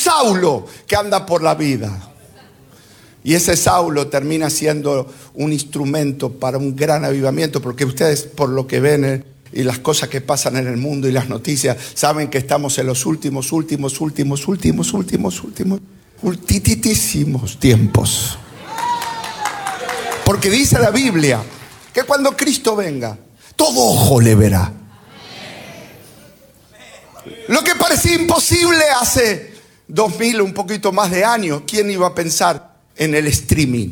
Saulo que anda por la vida. Y ese Saulo termina siendo un instrumento para un gran avivamiento, porque ustedes, por lo que ven y las cosas que pasan en el mundo y las noticias, saben que estamos en los últimos tiempos. Porque dice la Biblia que cuando Cristo venga, todo ojo le verá. Lo que parecía imposible hace 2000, un poquito más de años, ¿quién iba a pensar en el streaming?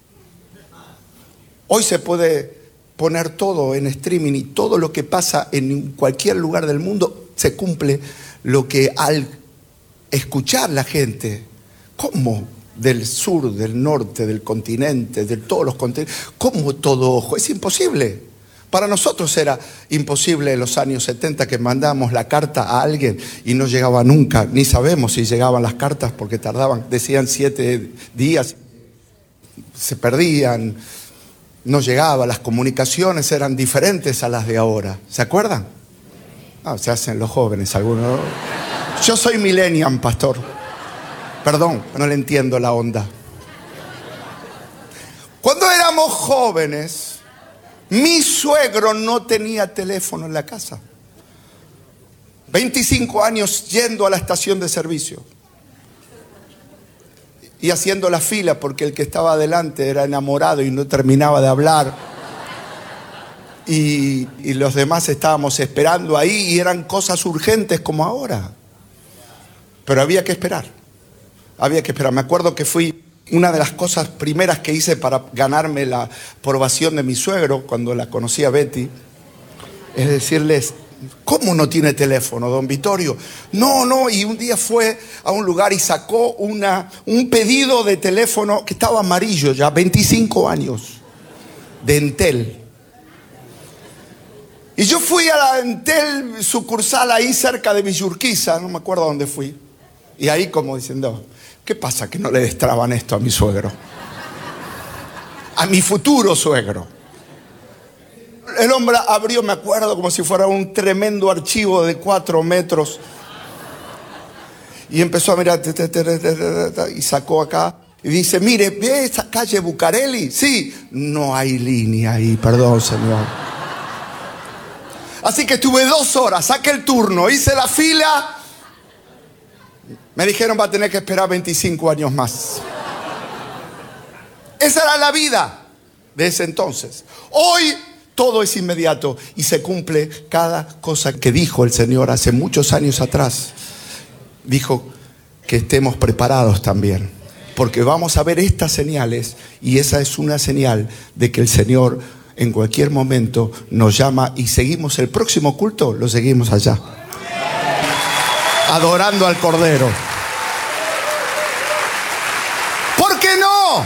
Hoy se puede poner todo en streaming y todo lo que pasa en cualquier lugar del mundo se cumple lo que al escuchar la gente, ¿cómo? Del sur, del norte, del continente, de todos los continentes, ¿cómo todo ojo? Es imposible. Para nosotros era imposible en los años 70 que mandamos la carta a alguien y no llegaba nunca, ni sabemos si llegaban las cartas porque tardaban, decían 7 días, se perdían, no llegaba, las comunicaciones eran diferentes a las de ahora. ¿Se acuerdan? Se hacen los jóvenes algunos. Yo soy millennial, pastor. Perdón, no le entiendo la onda. Cuando éramos jóvenes, mi suegro no tenía teléfono en la casa. 25 años yendo a la estación de servicio y haciendo la fila porque el que estaba adelante era enamorado y no terminaba de hablar. Y los demás estábamos esperando ahí y eran cosas urgentes como ahora. Pero había que esperar. Había que esperar. Me acuerdo que fui una de las cosas primeras que hice para ganarme la aprobación de mi suegro cuando la conocí a Betty, es decirles, ¿cómo no tiene teléfono, don Vittorio? No, y un día fue a un lugar y sacó un pedido de teléfono que estaba amarillo ya, 25 años, de Entel. Y yo fui a la Entel sucursal ahí cerca de Villurquiza, no me acuerdo dónde fui, y ahí como diciendo, ¿qué pasa que no le destraban esto a mi suegro? A mi futuro suegro. El hombre abrió, me acuerdo, como si fuera un tremendo archivo de 4 metros. Y empezó a mirar, y sacó acá. Y dice, mire, ¿ve esa calle Bucareli? Sí, no hay línea ahí, perdón, señor. Así que estuve 2 horas, saqué el turno, hice la fila. Me dijeron, va a tener que esperar 25 años más. Esa era la vida de ese entonces. Hoy todo es inmediato y se cumple cada cosa que dijo el Señor hace muchos años atrás. Dijo que estemos preparados también, porque vamos a ver estas señales y esa es una señal de que el Señor en cualquier momento nos llama y seguimos el próximo culto, lo seguimos allá. Adorando al Cordero. ¿Por qué no?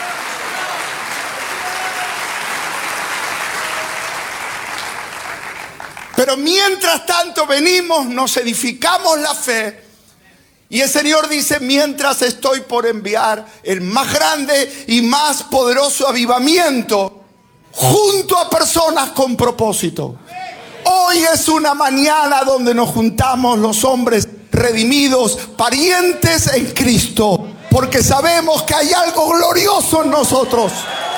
Pero mientras tanto venimos, nos edificamos la fe. Y el Señor dice, mientras estoy por enviar el más grande y más poderoso avivamiento junto a personas con propósito. Hoy es una mañana donde nos juntamos los hombres redimidos, parientes en Cristo, porque sabemos que hay algo glorioso en nosotros.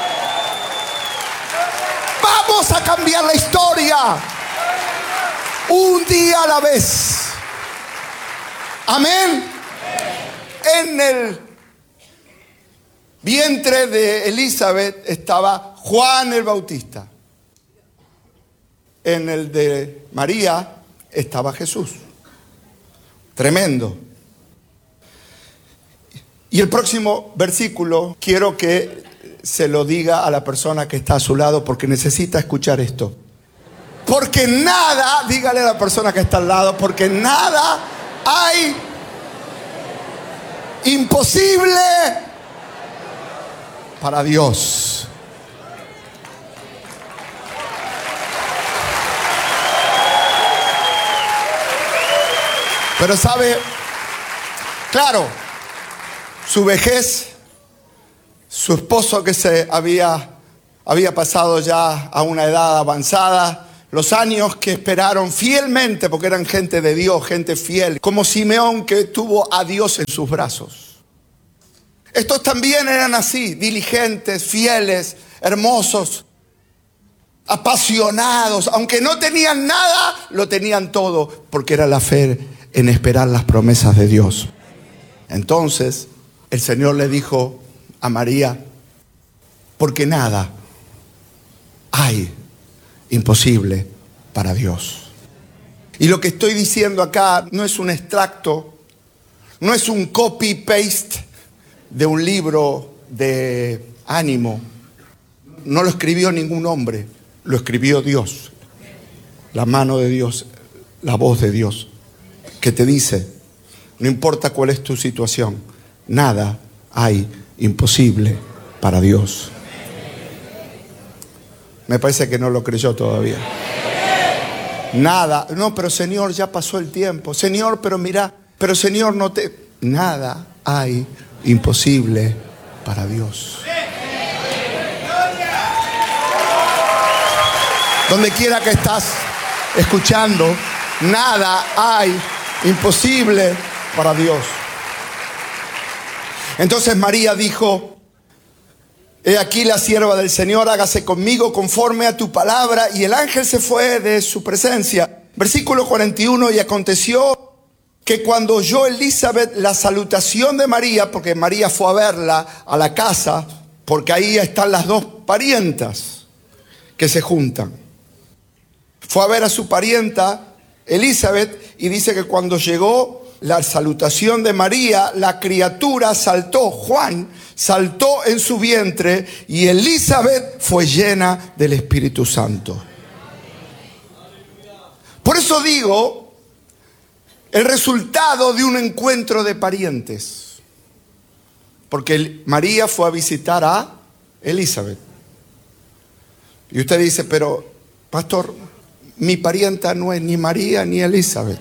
Vamos a cambiar la historia, un día a la vez. Amén. En el vientre de Elizabeth estaba Juan el Bautista. En el de María estaba Jesús. Tremendo. Y el próximo versículo quiero que se lo diga a la persona que está a su lado porque necesita escuchar esto. Porque nada, dígale a la persona que está al lado, porque nada hay imposible para Dios. Pero sabe, claro, su vejez, su esposo que se había pasado ya a una edad avanzada, Los años que esperaron fielmente, porque eran gente de Dios, gente fiel, como Simeón que tuvo a Dios en sus brazos. Estos también eran así, diligentes, fieles, hermosos, apasionados. Aunque no tenían nada, lo tenían todo, porque era la fe en esperar las promesas de Dios. Entonces, el Señor le dijo a María, porque nada hay imposible para Dios. Y lo que estoy diciendo acá no es un extracto, no es un copy-paste de un libro de ánimo. No lo escribió ningún hombre, lo escribió Dios. La mano de Dios, la voz de Dios, que te dice, no importa cuál es tu situación, nada hay imposible para Dios. Me parece que no lo creyó todavía. Nada. No, pero Señor, ya pasó el tiempo. Señor, pero mira, pero Señor, no te... Nada hay imposible para Dios. Donde quiera que estás escuchando, nada hay imposible para Dios. Entonces María dijo, he aquí la sierva del Señor, hágase conmigo conforme a tu palabra. Y el ángel se fue de su presencia. Versículo 41, y aconteció que cuando oyó Elizabeth la salutación de María, porque María fue a verla a la casa, porque ahí están las dos parientas que se juntan. Fue a ver a su parienta Elizabeth y dice que cuando llegó la salutación de María, la criatura saltó, Juan saltó en su vientre y Elizabeth fue llena del Espíritu Santo. Por eso digo, el resultado de un encuentro de parientes. Porque María fue a visitar a Elizabeth. Y usted dice, pero pastor, mi parienta no es ni María ni Elizabeth.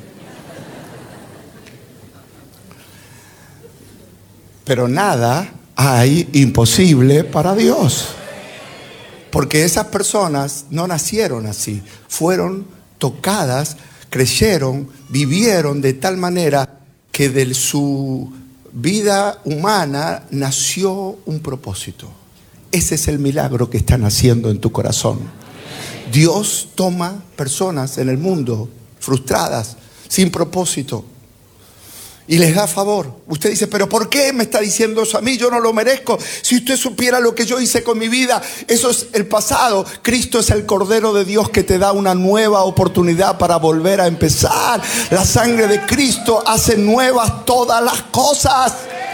Pero nada hay imposible para Dios. Porque esas personas no nacieron así. Fueron tocadas, creyeron, vivieron de tal manera que de su vida humana nació un propósito. Ese es el milagro que están haciendo en tu corazón. Dios toma personas en el mundo frustradas, sin propósito, y les da favor. Usted dice, pero ¿por qué me está diciendo eso a mí? Yo no lo merezco. Si usted supiera lo que yo hice con mi vida, eso es el pasado. Cristo es el Cordero de Dios que te da una nueva oportunidad para volver a empezar. La sangre de Cristo hace nuevas todas las cosas.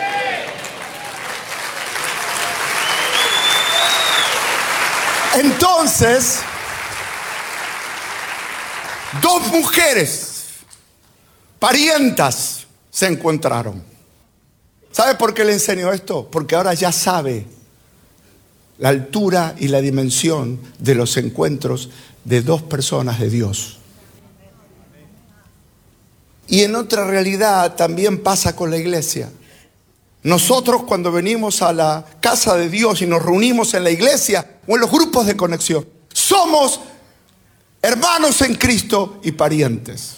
Entonces, dos mujeres, parientas, se encontraron. ¿Sabe por qué le enseño esto? Porque ahora ya sabe la altura y la dimensión de los encuentros de dos personas de Dios. Y en otra realidad también pasa con la iglesia. Nosotros cuando venimos a la casa de Dios y nos reunimos en la iglesia o en los grupos de conexión, somos hermanos en Cristo y parientes.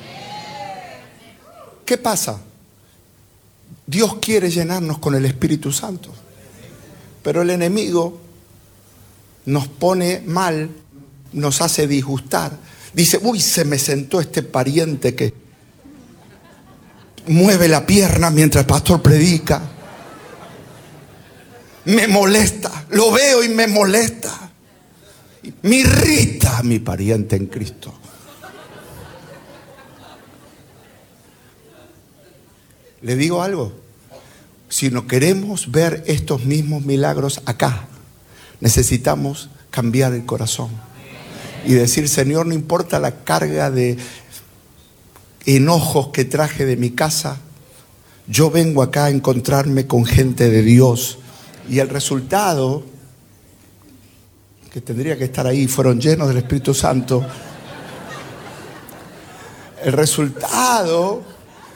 ¿Qué pasa? Dios quiere llenarnos con el Espíritu Santo, pero el enemigo nos pone mal, nos hace disgustar. Dice, uy, se me sentó este pariente que mueve la pierna mientras el pastor predica. Me molesta, lo veo y me molesta. Me irrita a mi pariente en Cristo. Le digo algo, si no queremos ver estos mismos milagros acá, necesitamos cambiar el corazón y decir, Señor, no importa la carga de enojos que traje de mi casa, yo vengo acá a encontrarme con gente de Dios. Y el resultado, que tendría que estar ahí, fueron llenos del Espíritu Santo. El resultado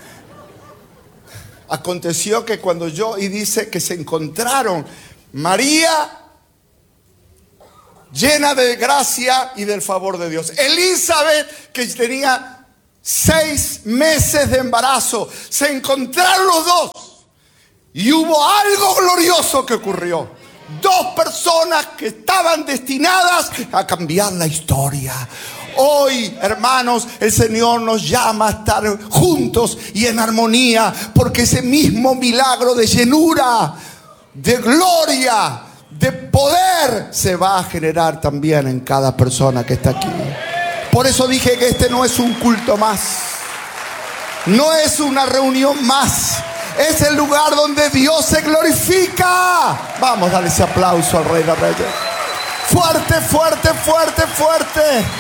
aconteció que cuando y dice que se encontraron, María llena de gracia y del favor de Dios. Elizabeth, que tenía 6 meses de embarazo, se encontraron los dos y hubo algo glorioso que ocurrió. 2 personas que estaban destinadas a cambiar la historia. Hoy, hermanos, el Señor nos llama a estar juntos y en armonía, porque ese mismo milagro de llenura, de gloria, de poder se va a generar también en cada persona que está aquí. Por eso dije que este no es un culto más, no es una reunión más, es el lugar donde Dios se glorifica. Vamos, dale ese aplauso al Rey de Reyes. Fuerte, fuerte, fuerte, fuerte.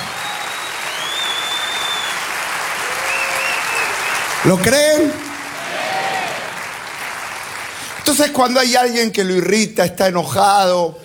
¿Lo creen? Entonces, cuando hay alguien que lo irrita, está enojado,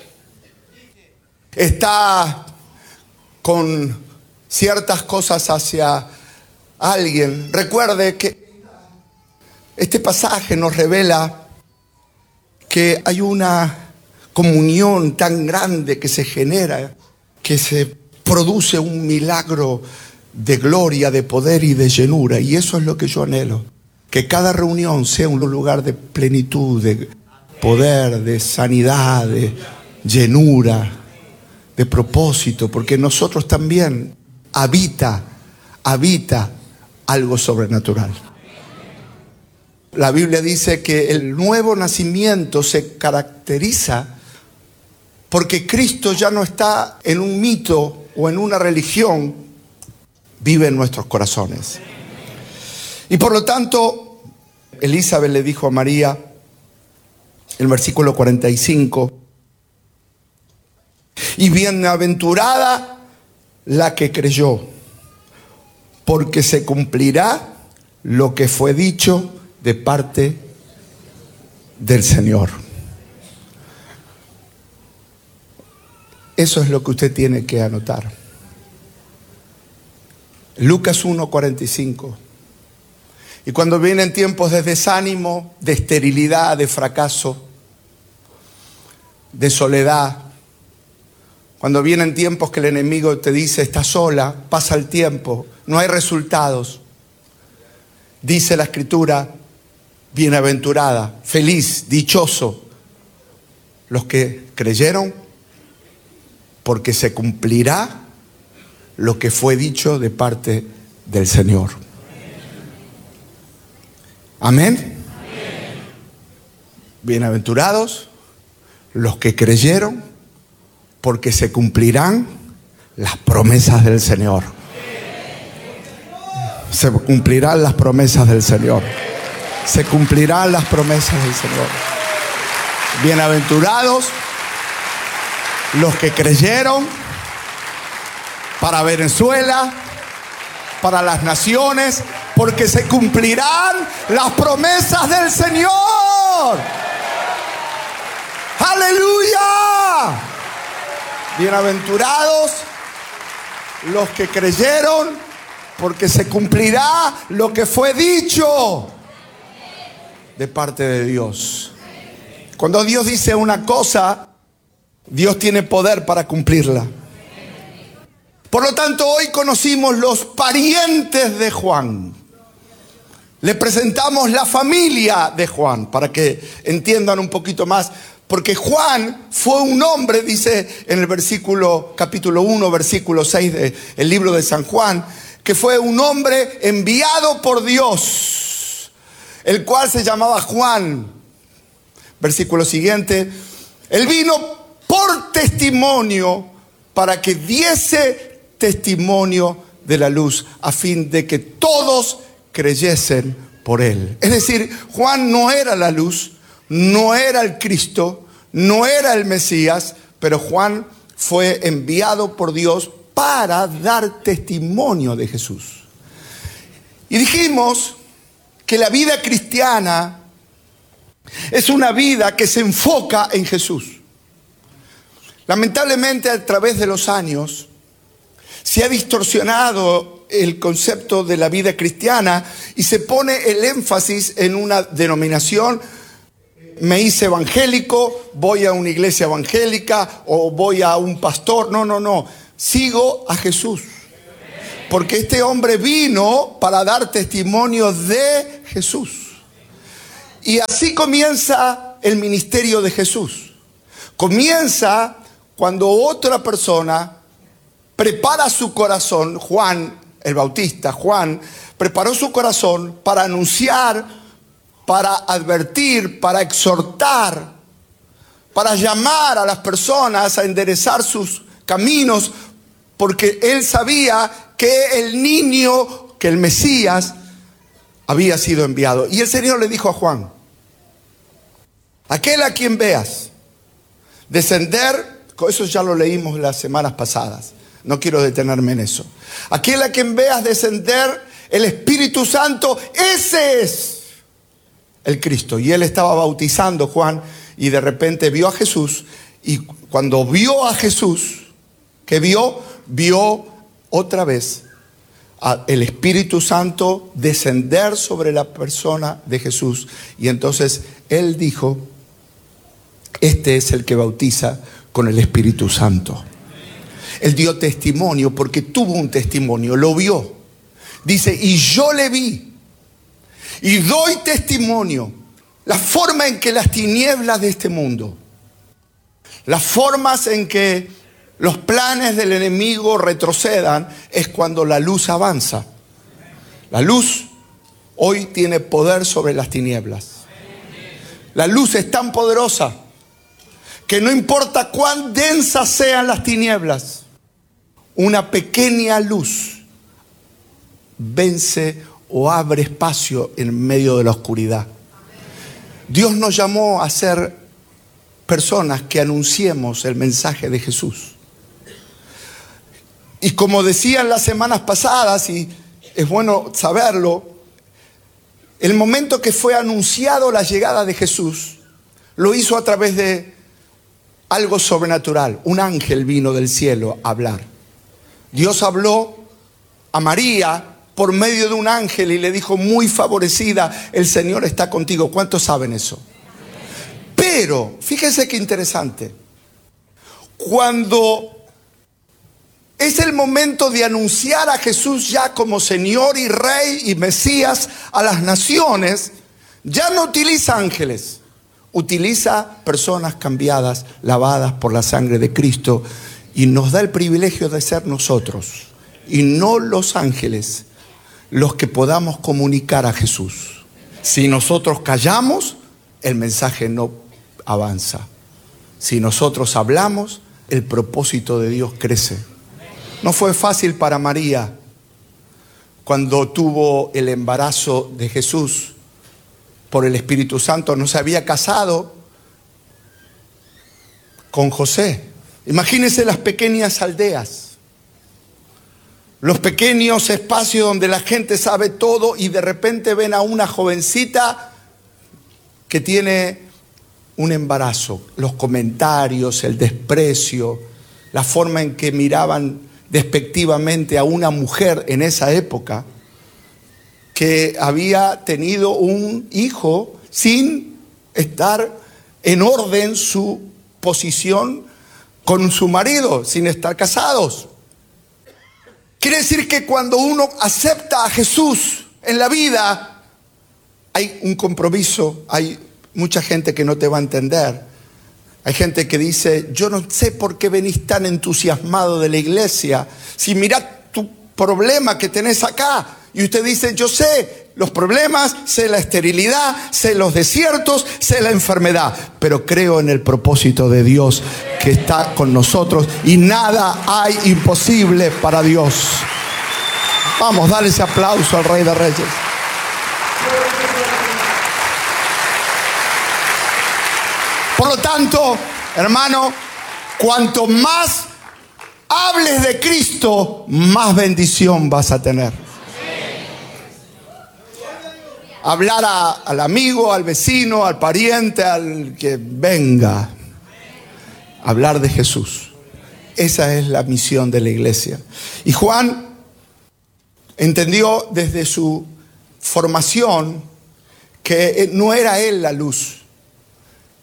está con ciertas cosas hacia alguien, recuerde que este pasaje nos revela que hay una comunión tan grande que se genera, que se produce un milagro de gloria, de poder y de llenura. Y eso es lo que yo anhelo, que cada reunión sea un lugar de plenitud, de poder, de sanidad, de llenura, de propósito, porque en nosotros también habita algo sobrenatural. La Biblia dice que el nuevo nacimiento se caracteriza porque Cristo ya no está en un mito o en una religión, vive en nuestros corazones. Y por lo tanto, Elizabeth le dijo a María, el versículo 45, y bienaventurada la que creyó, porque se cumplirá lo que fue dicho de parte del Señor. Eso es lo que usted tiene que anotar. Lucas 1:45. Y cuando vienen tiempos de desánimo, de esterilidad, de fracaso, de soledad, cuando vienen tiempos que el enemigo te dice, estás sola, pasa el tiempo, no hay resultados, dice la Escritura, bienaventurada, feliz, dichoso, los que creyeron, porque se cumplirá lo que fue dicho de parte del Señor. Amén. Amén. Bienaventurados los que creyeron, porque se cumplirán las promesas del Señor. Se cumplirán las promesas del Señor. Se cumplirán las promesas del Señor. Bienaventurados los que creyeron, para Venezuela, para las naciones, porque se cumplirán las promesas del Señor. ¡Aleluya! Bienaventurados los que creyeron, porque se cumplirá lo que fue dicho de parte de Dios. Cuando Dios dice una cosa, Dios tiene poder para cumplirla. Por lo tanto, hoy conocimos los parientes de Juan. Le presentamos la familia de Juan para que entiendan un poquito más. Porque Juan fue un hombre, dice en el capítulo 1, versículo 6 del libro de San Juan, que fue un hombre enviado por Dios, el cual se llamaba Juan. Versículo siguiente, él vino por testimonio para que diese testimonio de la luz, a fin de que todos creyesen por él. Es decir, Juan no era la luz, no era el Cristo, no era el Mesías, pero Juan fue enviado por Dios para dar testimonio de Jesús. Y dijimos que la vida cristiana es una vida que se enfoca en Jesús. Lamentablemente, a través de los años, se ha distorsionado el concepto de la vida cristiana y se pone el énfasis en una denominación me hice evangélico, voy a una iglesia evangélica o voy a un pastor. No. Sigo a Jesús. Porque este hombre vino para dar testimonio de Jesús. Y así comienza el ministerio de Jesús. Comienza cuando otra persona prepara su corazón. Juan el Bautista, Juan, preparó su corazón para anunciar, para advertir, para exhortar, para llamar a las personas a enderezar sus caminos, porque él sabía que el niño, que el Mesías, había sido enviado. Y el Señor le dijo a Juan: aquel a quien veas descender, eso ya lo leímos las semanas pasadas, no quiero detenerme en eso. Aquel a quien veas descender el Espíritu Santo, ese es el Cristo. Y él estaba bautizando, Juan, y de repente vio a Jesús. Y cuando vio a Jesús, ¿qué vio? Vio otra vez el Espíritu Santo descender sobre la persona de Jesús. Y entonces él dijo: este es el que bautiza con el Espíritu Santo. Él dio testimonio porque tuvo un testimonio, lo vio. Dice: y yo le vi y doy testimonio. La forma en que las tinieblas de este mundo, las formas en que los planes del enemigo retrocedan, es cuando la luz avanza. La luz hoy tiene poder sobre las tinieblas. La luz es tan poderosa que no importa cuán densas sean las tinieblas, una pequeña luz vence o abre espacio en medio de la oscuridad. Dios nos llamó a ser personas que anunciemos el mensaje de Jesús. Y como decían las semanas pasadas, y es bueno saberlo, el momento que fue anunciado la llegada de Jesús, lo hizo a través de algo sobrenatural. Un ángel vino del cielo a hablar. Dios habló a María por medio de un ángel y le dijo: muy favorecida, el Señor está contigo. ¿Cuántos saben eso? Pero, fíjense qué interesante. Cuando es el momento de anunciar a Jesús ya como Señor y Rey y Mesías a las naciones, ya no utiliza ángeles, utiliza personas cambiadas, lavadas por la sangre de Cristo, y nos da el privilegio de ser nosotros y no los ángeles los que podamos comunicar a Jesús. Si nosotros callamos, el mensaje no avanza. Si nosotros hablamos, el propósito de Dios crece. No fue fácil para María cuando tuvo el embarazo de Jesús por el Espíritu Santo. No se había casado con José. Imagínense las pequeñas aldeas, los pequeños espacios donde la gente sabe todo, y de repente ven a una jovencita que tiene un embarazo. Los comentarios, el desprecio, la forma en que miraban despectivamente a una mujer en esa época que había tenido un hijo sin estar en orden su posición con su marido, sin estar casados. Quiere decir que cuando uno acepta a Jesús en la vida, hay un compromiso. Hay mucha gente que no te va a entender. Hay gente que dice: yo no sé por qué venís tan entusiasmado de la iglesia, si mirá tu problema que tenés acá. Y usted dice: yo sé los problemas, sé la esterilidad, sé los desiertos, sé la enfermedad, pero creo en el propósito de Dios que está con nosotros, y nada hay imposible para Dios. Vamos, dale ese aplauso al Rey de Reyes. Por lo tanto, hermano, cuanto más hables de Cristo, más bendición vas a tener. Hablar al amigo, al vecino, al pariente, al que venga. Hablar de Jesús. Esa es la misión de la iglesia. Y Juan entendió desde su formación que no era él la luz,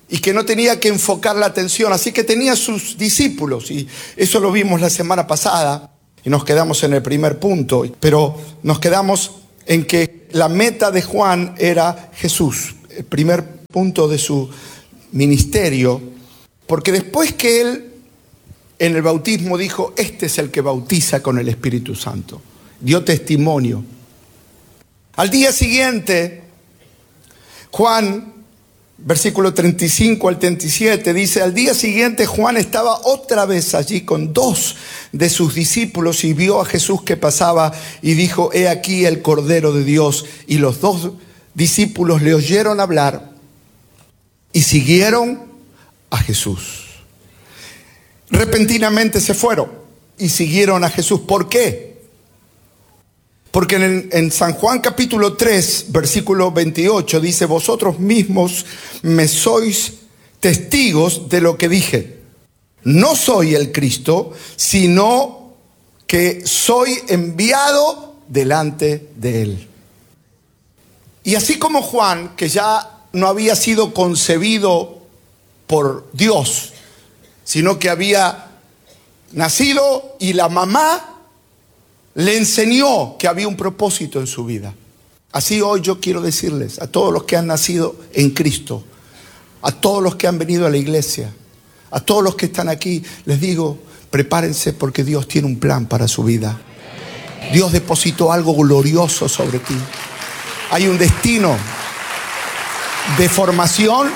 y que no tenía que enfocar la atención. Así que tenía sus discípulos, y eso lo vimos la semana pasada, y nos quedamos en el primer punto, pero nos quedamos en que la meta de Juan era Jesús, el primer punto de su ministerio, porque después que él en el bautismo dijo, este es el que bautiza con el Espíritu Santo, dio testimonio. Al día siguiente, Juan, versículo 35 al 37, dice, al día siguiente Juan estaba otra vez allí con 2 de sus discípulos y vio a Jesús que pasaba y dijo, he aquí el Cordero de Dios. Y los 2 discípulos le oyeron hablar y siguieron a Jesús. Repentinamente se fueron y siguieron a Jesús. ¿Por qué? Porque en San Juan capítulo 3, versículo 28 dice, vosotros mismos me sois testigos de lo que dije. No soy el Cristo, sino que soy enviado delante de él. Y así como Juan, que ya no había sido concebido por Dios, sino que había nacido y la mamá le enseñó que había un propósito en su vida. Así hoy yo quiero decirles a todos los que han nacido en Cristo, a todos los que han venido a la iglesia, a todos los que están aquí, les digo, prepárense porque Dios tiene un plan para su vida. Dios depositó algo glorioso sobre ti. Hay un destino de formación,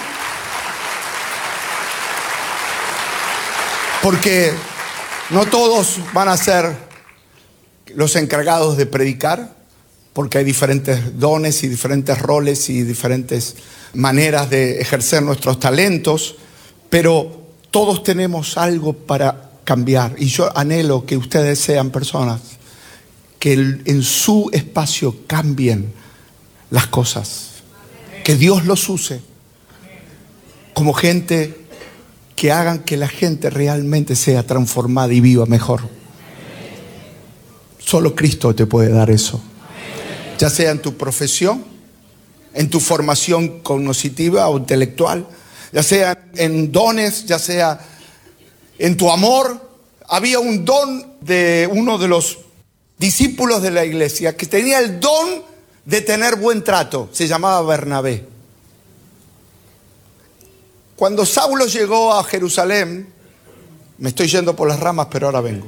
porque no todos van a ser los encargados de predicar, porque hay diferentes dones y diferentes roles y diferentes maneras de ejercer nuestros talentos, pero todos tenemos algo para cambiar. Y yo anhelo que ustedes sean personas que en su espacio cambien las cosas, que Dios los use como gente que hagan que la gente realmente sea transformada y viva mejor. Solo Cristo te puede dar eso. Ya sea en tu profesión, en tu formación cognitiva o intelectual, ya sea en dones, ya sea en tu amor. Había un don de uno de los discípulos de la iglesia que tenía el don de tener buen trato. Se llamaba Bernabé. Cuando Saulo llegó a Jerusalén, me estoy yendo por las ramas, pero ahora vengo.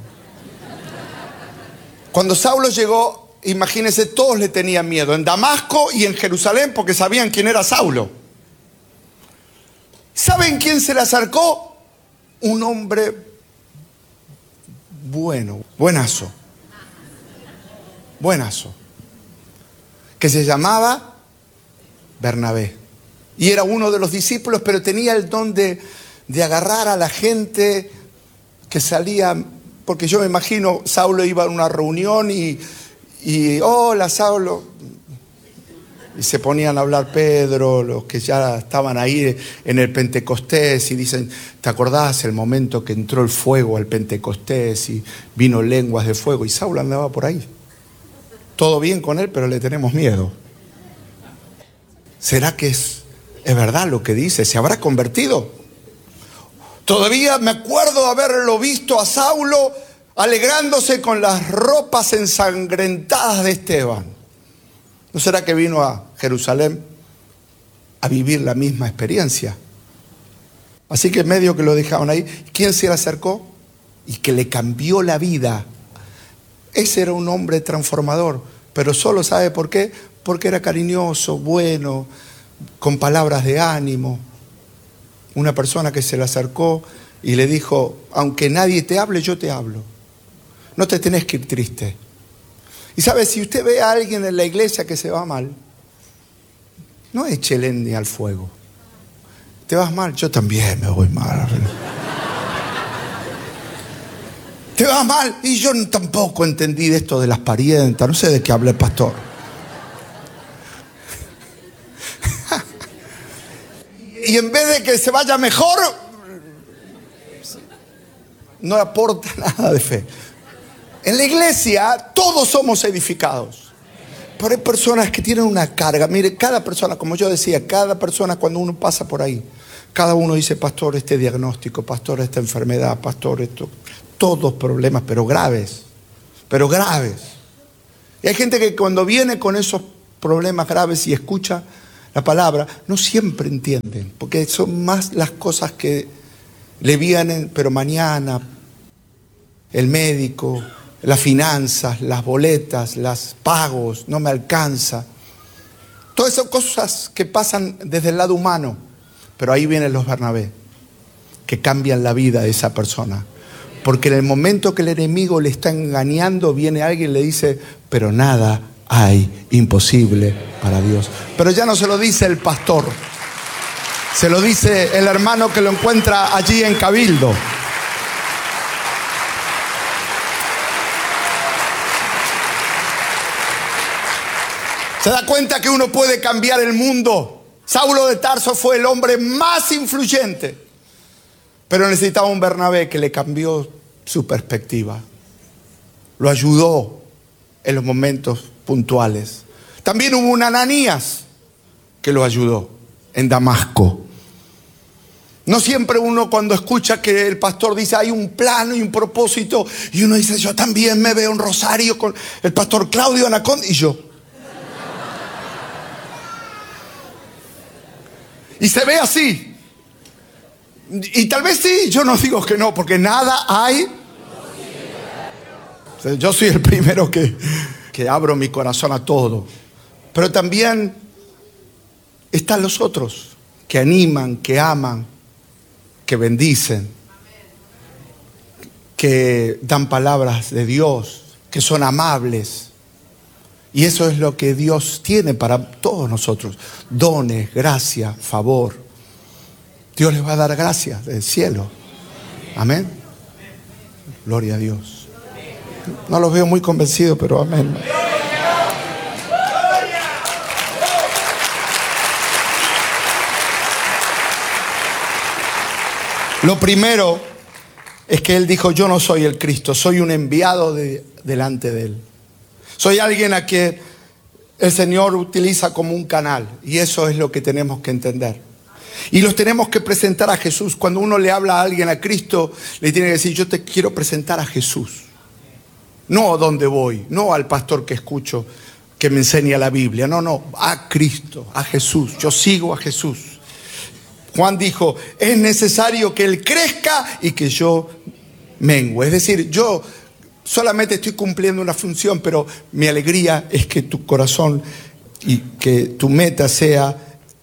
Cuando Saulo llegó, imagínense, todos le tenían miedo, en Damasco y en Jerusalén, porque sabían quién era Saulo. ¿Saben quién se le acercó? Un hombre buenazo, que se llamaba Bernabé. Y era uno de los discípulos, pero tenía el don de agarrar a la gente que salía. Porque yo me imagino, Saulo iba a una reunión y hola Saulo, y se ponían a hablar Pedro, los que ya estaban ahí en el Pentecostés, y dicen, ¿te acordás el momento que entró el fuego al Pentecostés y vino lenguas de fuego? Y Saulo andaba por ahí. Todo bien con él, pero le tenemos miedo. ¿Será que es verdad lo que dice? ¿Se habrá convertido? Todavía me acuerdo haberlo visto a Saulo alegrándose con las ropas ensangrentadas de Esteban. ¿No será que vino a Jerusalén a vivir la misma experiencia? Así que medio que lo dejaron ahí. ¿Quién se le acercó? Y que le cambió la vida. Ese era un hombre transformador, pero solo ¿sabe por qué? Porque era cariñoso, bueno, con palabras de ánimo. Una persona que se le acercó y le dijo, aunque nadie te hable, yo te hablo. No te tenés que ir triste. Y sabes, si usted ve a alguien en la iglesia que se va mal, no eche leña al fuego. ¿Te vas mal? Yo también me voy mal. ¿Te vas mal? Y yo tampoco entendí de esto de las parientas. No sé de qué habla el pastor. Y en vez de que se vaya mejor, no aporta nada de fe. En la iglesia todos somos edificados. Pero hay personas que tienen una carga. Mire, cada persona, como yo decía, cada persona cuando uno pasa por ahí, Cada uno dice, pastor, este diagnóstico, pastor, esta enfermedad, pastor, esto, todos problemas, pero graves, pero graves. Y hay gente que cuando viene con esos problemas graves y escucha la palabra, no siempre entienden, porque son más las cosas que le vienen, pero mañana, el médico, las finanzas, las boletas, los pagos, no me alcanza. Todas esas cosas que pasan desde el lado humano, pero ahí vienen los Bernabé, que cambian la vida de esa persona. Porque en el momento que el enemigo le está engañando, viene alguien y le dice, pero nada hay imposible para Dios. Pero ya no se lo dice el pastor, se lo dice el hermano que lo encuentra allí en Cabildo. ¿Se da cuenta que uno puede cambiar el mundo? Saulo de Tarso fue el hombre más influyente, pero necesitaba un Bernabé que le cambió su perspectiva. Lo ayudó en los momentos puntuales. También hubo un Ananías que lo ayudó en Damasco. No siempre uno cuando escucha que el pastor dice hay un plano y un propósito, y uno dice yo también me veo en Rosario con el pastor Claudio Anacón y yo. Y se ve así. Y tal vez sí, yo no digo que no, porque nada hay. Yo soy el primero que abro mi corazón a todo. Pero también están los otros que animan, que aman, que bendicen, que dan palabras de Dios, que son amables. Y eso es lo que Dios tiene para todos nosotros. Dones, gracia, favor. Dios les va a dar gracia del cielo. Amén. Gloria a Dios. No los veo muy convencidos, pero amén. Lo primero es que Él dijo, yo no soy el Cristo, soy un enviado delante de Él. Soy alguien a quien el Señor utiliza como un canal, y eso es lo que tenemos que entender. Y los tenemos que presentar a Jesús. Cuando uno le habla a alguien a Cristo, le tiene que decir, yo te quiero presentar a Jesús. No a dónde voy, no al pastor que escucho que me enseña la Biblia. No, a Cristo, a Jesús. Yo sigo a Jesús. Juan dijo, es necesario que Él crezca y que yo mengue. Es decir, yo solamente estoy cumpliendo una función, pero mi alegría es que tu corazón y que tu meta sea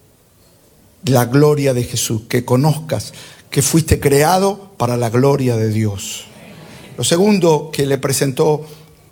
la gloria de Jesús, que conozcas que fuiste creado para la gloria de Dios. Lo segundo que le presentó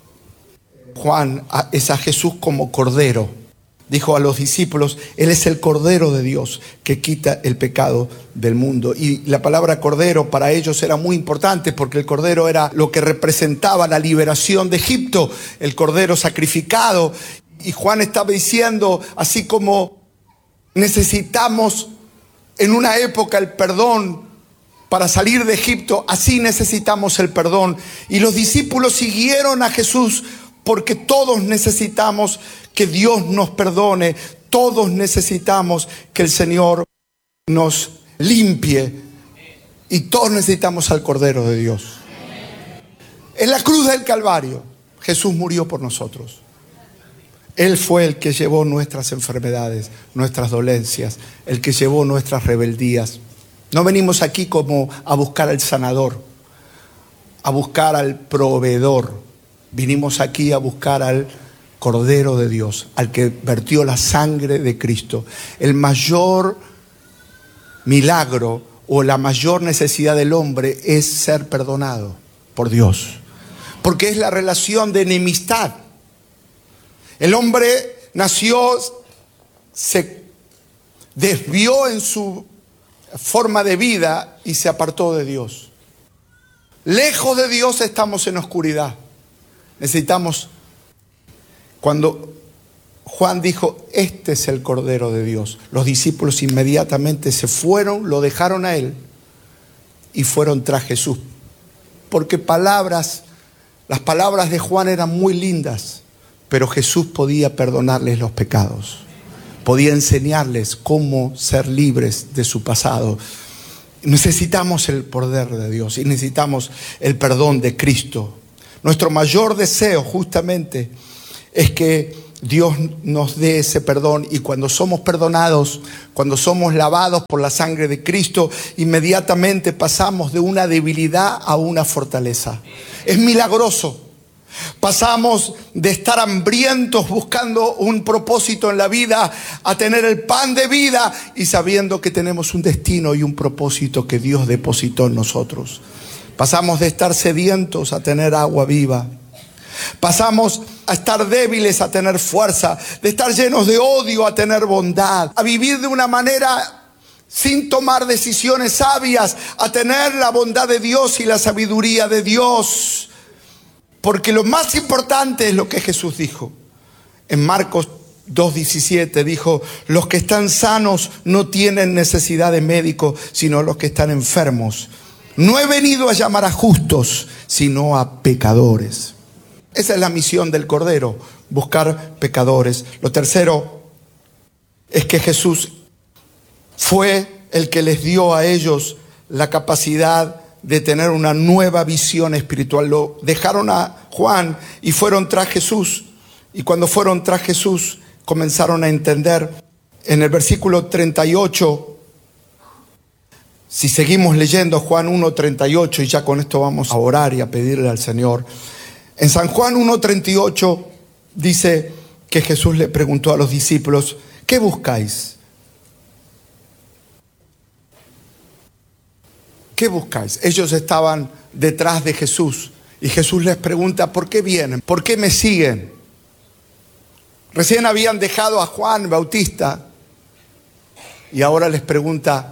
Juan es a Jesús como Cordero. Dijo a los discípulos, Él es el Cordero de Dios que quita el pecado del mundo. Y la palabra Cordero para ellos era muy importante porque el Cordero era lo que representaba la liberación de Egipto, el Cordero sacrificado. Y Juan estaba diciendo, así como necesitamos en una época el perdón para salir de Egipto, así necesitamos el perdón. Y los discípulos siguieron a Jesús porque todos necesitamos que Dios nos perdone, todos necesitamos que el Señor nos limpie y todos necesitamos al Cordero de Dios. En la cruz del Calvario, Jesús murió por nosotros. Él fue el que llevó nuestras enfermedades, nuestras dolencias, el que llevó nuestras rebeldías. No venimos aquí como a buscar al sanador, a buscar al proveedor. Vinimos aquí a buscar al Cordero de Dios, al que vertió la sangre de Cristo. El mayor milagro o la mayor necesidad del hombre es ser perdonado por Dios, porque es la relación de enemistad. El hombre nació, se desvió en su forma de vida y se apartó de Dios. Lejos de Dios estamos en oscuridad. Necesitamos, cuando Juan dijo, este es el Cordero de Dios, los discípulos inmediatamente se fueron, lo dejaron a Él y fueron tras Jesús. Porque las palabras de Juan eran muy lindas, pero Jesús podía perdonarles los pecados. podía enseñarles cómo ser libres de su pasado. Necesitamos el poder de Dios y necesitamos el perdón de Cristo. Nuestro mayor deseo justamente es que Dios nos dé ese perdón, y cuando somos perdonados, cuando somos lavados por la sangre de Cristo, inmediatamente pasamos de una debilidad a una fortaleza. Es milagroso. Pasamos de estar hambrientos buscando un propósito en la vida a tener el pan de vida y sabiendo que tenemos un destino y un propósito que Dios depositó en nosotros. Pasamos de estar sedientos a tener agua viva. Pasamos a estar débiles a tener fuerza, de estar llenos de odio a tener bondad, a vivir de una manera sin tomar decisiones sabias, a tener la bondad de Dios y la sabiduría de Dios. Porque lo más importante es lo que Jesús dijo. En Marcos 2:17 dijo: los que están sanos no tienen necesidad de médico, sino los que están enfermos. No he venido a llamar a justos, sino a pecadores. Esa es la misión del Cordero, buscar pecadores. Lo tercero es que Jesús fue el que les dio a ellos la capacidad de tener una nueva visión espiritual. Lo dejaron a Juan y fueron tras Jesús. Y cuando fueron tras Jesús, comenzaron a entender. En el versículo 38, si seguimos leyendo Juan 1:38, y ya con esto vamos a orar y a pedirle al Señor. En San Juan 1:38 dice que Jesús le preguntó a los discípulos: ¿qué buscáis? ¿Qué buscáis? Ellos estaban detrás de Jesús y Jesús les pregunta: ¿por qué vienen? ¿Por qué me siguen? Recién habían dejado a Juan Bautista y ahora les pregunta: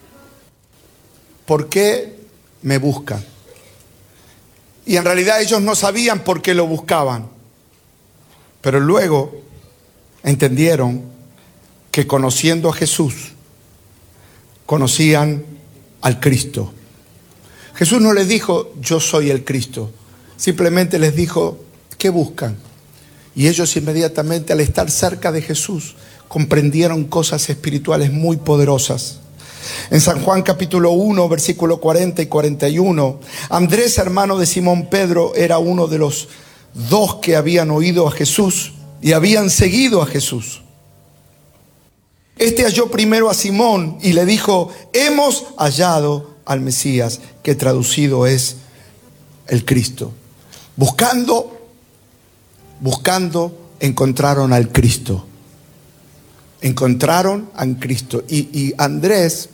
¿por qué me buscan? Y en realidad ellos no sabían por qué lo buscaban, pero luego entendieron que conociendo a Jesús, conocían al Cristo. Jesús no les dijo: yo soy el Cristo. Simplemente les dijo: ¿qué buscan? Y ellos inmediatamente, al estar cerca de Jesús, comprendieron cosas espirituales muy poderosas. En San Juan capítulo 1, versículo 40 y 41, Andrés, hermano de Simón Pedro, era uno de los dos que habían oído a Jesús y habían seguido a Jesús. Este halló primero a Simón y le dijo: hemos hallado al Mesías, que traducido es el Cristo. Buscando, encontraron al Cristo. Encontraron a Cristo. Y Andrés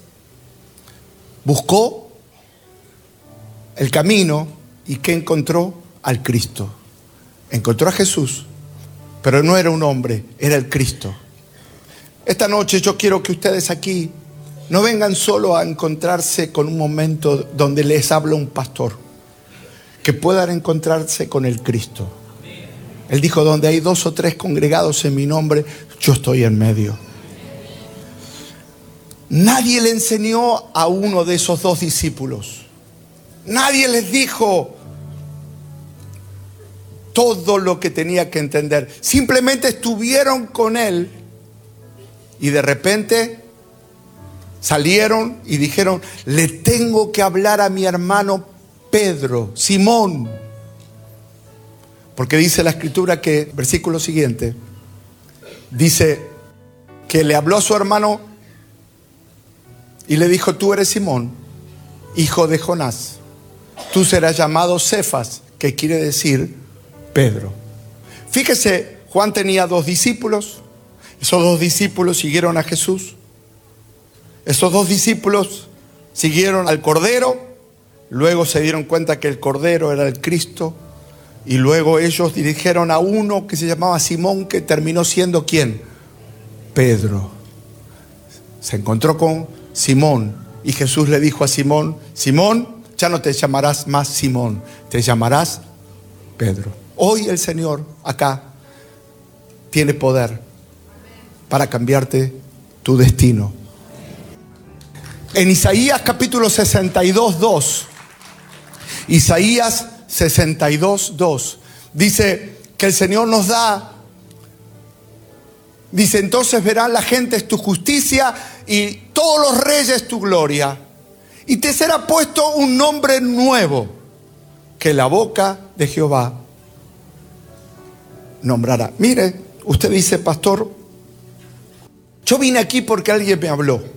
buscó el camino. ¿Y qué encontró? Al Cristo. Encontró a Jesús, pero no era un hombre, era el Cristo. Esta noche yo quiero que ustedes aquí no vengan solo a encontrarse con un momento donde les habla un pastor, que puedan encontrarse con el Cristo. Él dijo: donde hay 2 o 3 congregados en mi nombre, yo estoy en medio. Nadie le enseñó a uno de esos 2 discípulos. Nadie les dijo todo lo que tenía que entender. Simplemente estuvieron con él y de repente salieron y dijeron: le tengo que hablar a mi hermano Pedro, Simón. Porque dice la escritura que, versículo siguiente, dice que le habló a su hermano y le dijo: tú eres Simón, hijo de Jonás. Tú serás llamado Cefas, que quiere decir Pedro. Fíjese, Juan tenía 2 discípulos. Esos 2 discípulos siguieron a Jesús. Esos 2 discípulos siguieron al Cordero. Luego se dieron cuenta que el Cordero era el Cristo. Y luego ellos dirigieron a uno que se llamaba Simón, que terminó siendo ¿quién? Pedro. Se encontró con Simón y Jesús le dijo a Simón: Simón, ya no te llamarás más Simón, te llamarás Pedro. Hoy el Señor acá tiene poder para cambiarte tu destino. En Isaías capítulo 62:2, Isaías 62:2, dice que el Señor nos da Dice, entonces verán las gentes tu justicia y todos los reyes tu gloria. Y te será puesto un nombre nuevo que la boca de Jehová nombrará. Mire, usted dice, pastor, yo vine aquí porque alguien me habló.